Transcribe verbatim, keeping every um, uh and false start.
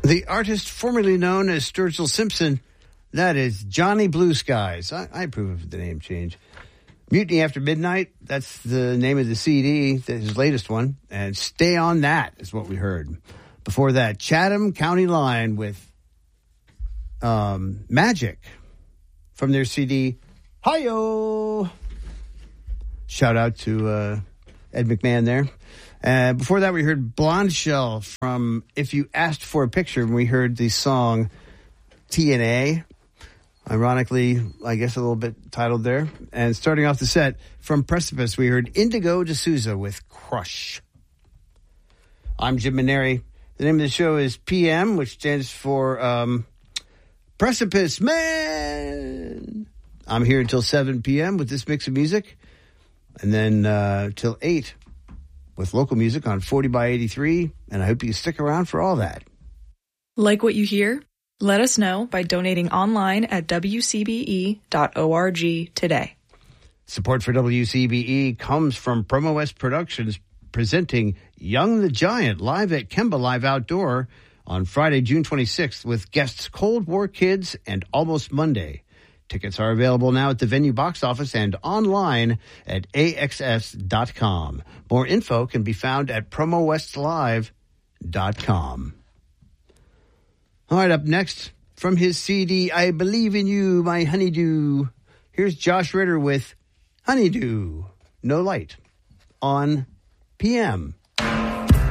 The artist formerly known as Sturgill Simpson, that is Johnny Blue Skies. I, I approve of the name change. Mutiny After Midnight, that's the name of the C D, his latest one. And Stay on That is what we heard. Before that, Chatham County Line with um, Magic from their C D, Hi-Yo! Shout out to uh, Ed McMahon there. Uh, before that, we heard Blonde Shell from If You Asked for a Picture, and we heard the song T N A. Ironically, I guess a little bit titled there. And starting off the set, from Precipice, we heard Indigo D'Souza with Crush. I'm Jim Maneri. The name of the show is P M, which stands for um, Precipice Man. I'm here until seven p.m. with this mix of music. And then uh, till eight with local music on forty by eighty-three. And I hope you stick around for all that. Like what you hear? Let us know by donating online at w c b e dot org today. Support for W C B E comes from Promo West Productions, presenting Young the Giant live at Kemba Live Outdoor on Friday, June twenty-sixth with guests Cold War Kids and Almost Monday. Tickets are available now at the venue box office and online at a x s dot com. More info can be found at promo west live dot com. All right, up next, from his C D, I Believe in You, My Honeydew, here's Josh Ritter with Honeydew, No Light, on P M.